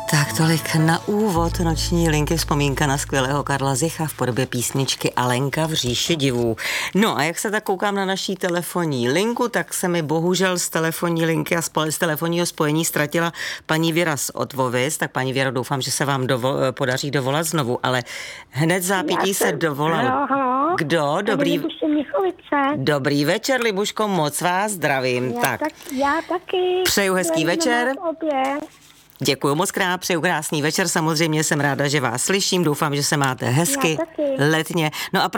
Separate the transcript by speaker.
Speaker 1: Tak tolik na úvod noční linky, vzpomínka na skvělého Karla Zicha v podobě písničky Alenka v říši divů. No a jak se tak koukám na naší telefonní linku, tak se mi bohužel z telefonní linky a z telefonního spojení ztratila paní Věra z Otvovic. Tak paní Věro, doufám, že se vám podaří dovolat znovu, ale hned zápětí se dovolal. Kdo? Dobrý večer, Libuško, moc vás zdravím.
Speaker 2: Já taky.
Speaker 1: Přeju hezký večer. Děkuji moc krát, přeju krásný večer, samozřejmě jsem ráda, že vás slyším, doufám, že se máte hezky, letně. No a